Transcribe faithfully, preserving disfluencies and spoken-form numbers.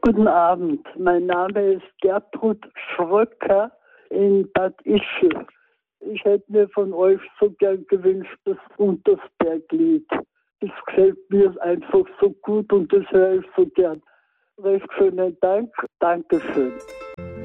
Guten Abend, mein Name ist Gertrud Schröcker in Bad Ischl. Ich hätte mir von euch so gern gewünscht, das Untersberglied. Das gefällt mir einfach so gut und das höre ich so gern. Recht schönen Dank, Dankeschön.